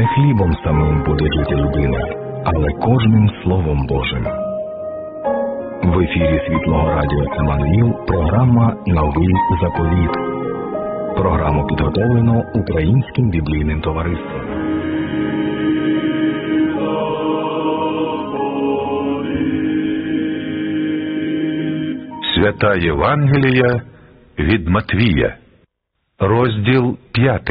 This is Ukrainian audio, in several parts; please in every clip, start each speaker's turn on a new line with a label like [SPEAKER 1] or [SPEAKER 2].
[SPEAKER 1] Не хлібом самим буде жити людина, але кожним Словом Божим. В ефірі Світлого Радіо Еммануїл програма «Новий заповіт». Програму підготовлено Українським біблійним товариством.
[SPEAKER 2] Свята Євангелія від Матвія, розділ 5.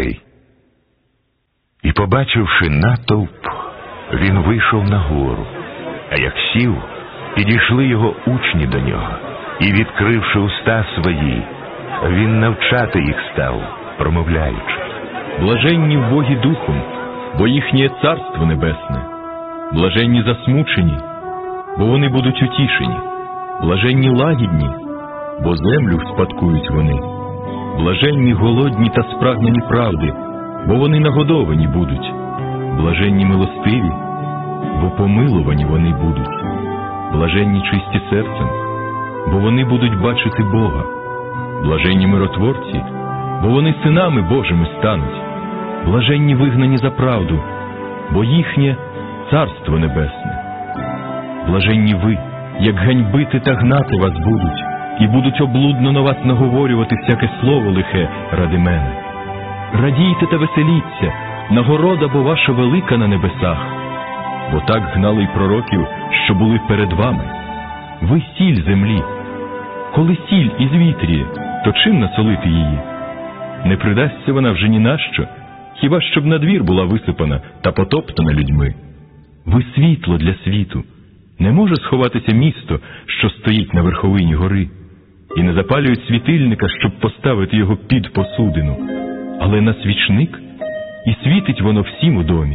[SPEAKER 2] І, побачивши натовп, він вийшов на гору, а як сів, підійшли його учні до нього, і, відкривши уста свої, він навчати їх став, промовляючи:
[SPEAKER 3] «Блаженні вбогі духом, бо їхнє Царство Небесне. Блаженні засмучені, бо вони будуть утішені. Блаженні лагідні, бо землю спадкують вони. Блаженні голодні та спрагнені правди, бо вони нагодовані будуть. Блаженні милостиві, бо помилувані вони будуть. Блаженні чисті серцем, бо вони будуть бачити Бога. Блаженні миротворці, бо вони синами Божими стануть. Блаженні вигнані за правду, бо їхнє Царство Небесне. Блаженні ви, як ганьбити та гнати вас будуть, і будуть облудно на вас наговорювати всяке слово лихе ради мене. Радійте та веселіться, нагорода бо ваша велика на небесах. Бо так гнали й пророків, що були перед вами. Ви сіль землі. Коли сіль ізвітріє, то чим насолити її? Не придасться вона вже ні на що, хіба щоб на двір була висипана та потоптана людьми. Ви світло для світу. Не може сховатися місто, що стоїть на верховині гори, і не запалюють світильника, щоб поставити його під посудину, але на свічник, і світить воно всім у домі.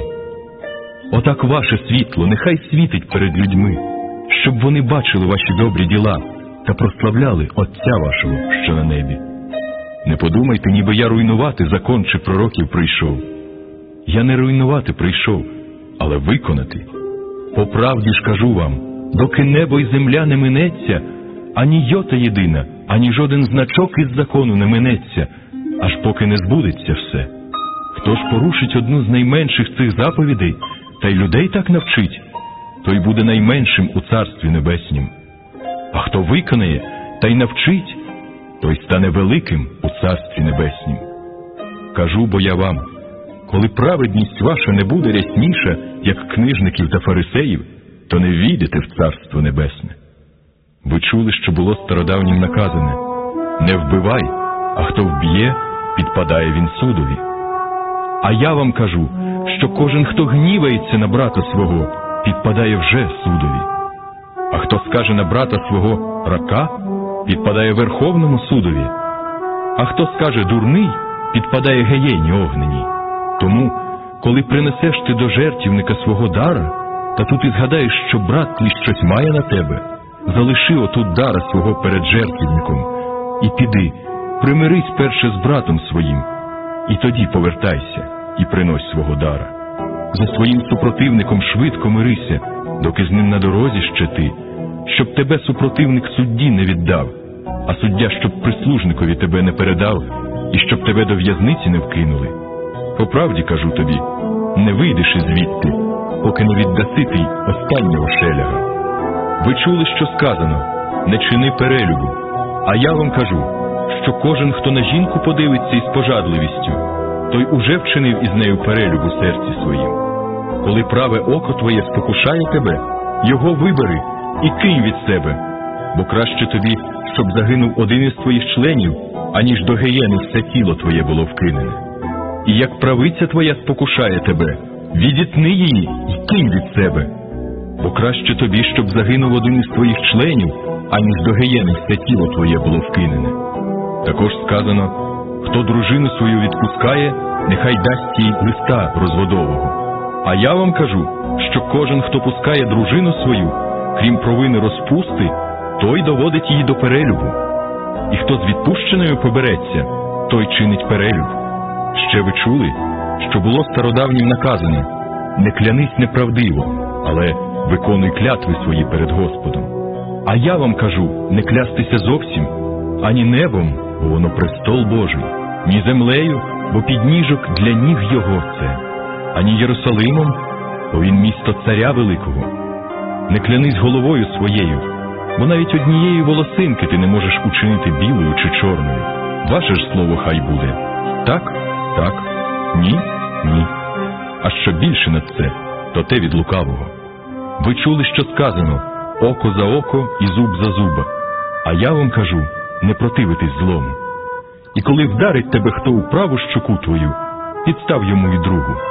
[SPEAKER 3] Отак ваше світло нехай світить перед людьми, щоб вони бачили ваші добрі діла та прославляли Отця вашого, що на небі. Не подумайте, ніби я руйнувати закон чи пророків прийшов. Я не руйнувати прийшов, але виконати. По правді ж кажу вам, доки небо й земля не минеться, ані йота єдина, ані жоден значок із закону не минеться, аж поки не збудеться все. Хто ж порушить одну з найменших цих заповідей, та й людей так навчить, той буде найменшим у Царстві Небеснім. А хто виконає та й навчить, той стане великим у Царстві Небеснім. Кажу бо я вам, коли праведність ваша не буде рясніша, як книжників та фарисеїв, то не ввійдете в Царство Небесне. Ви чули, що було стародавнім наказане: не вбивай, а хто вб'є, підпадає він судові. А я вам кажу, що кожен, хто гнівається на брата свого, підпадає вже судові. А хто скаже на брата свого рака, підпадає Верховному судові. А хто скаже дурний, підпадає гієні огненій. Тому, коли принесеш ти до жертвівника свого дара, та тут і згадаєш, що брат твій щось має на тебе, залиши отут дара свого перед жертвівником, і піди, примирись перше з братом своїм, і тоді повертайся і принось свого дара. За своїм супротивником швидко мирися, доки з ним на дорозі ще ти, щоб тебе супротивник судді не віддав, а суддя, щоб прислужникові тебе не передав, і щоб тебе до в'язниці не вкинули. По правді кажу тобі, не вийдеш ізвідти, поки не віддаси ти останнього шеляга. Ви чули, що сказано: не чини перелюбу. А я вам кажу, що кожен, хто на жінку подивиться із пожадливістю, той уже вчинив із нею перелюб у серці своїм. Коли праве око твоє спокушає тебе, його вибери і кинь від себе, бо краще тобі, щоб загинув один із твоїх членів, аніж до гієни все тіло твоє було вкинене. І як правиця твоя спокушає тебе, відітни її і кинь від себе, бо краще тобі, щоб загинув один із твоїх членів, аніж до гієни все тіло твоє було вкинене. Також сказано: хто дружину свою відпускає, нехай дасть їй листа розводового. А я вам кажу, що кожен, хто пускає дружину свою, крім провини розпусти, той доводить її до перелюбу. І хто з відпущеною побереться, той чинить перелюб. Ще ви чули, що було стародавнім наказане: не клянись неправдиво, але виконуй клятви свої перед Господом. А я вам кажу, не клястися зовсім, ані небом, бо воно престол Божий, ні землею, бо підніжок для ніг його це, ані Єрусалимом, бо він місто царя великого. Не клянись головою своєю, бо навіть однієї волосинки ти не можеш учинити білою чи чорною. Ваше ж слово хай буде. Так, так, ні, ні. А що більше над це, то те від лукавого. Ви чули, що сказано: око за око і зуб за зуба. А я вам кажу, не противитись злому. І коли вдарить тебе хто у праву щоку твою, підстав йому і другу.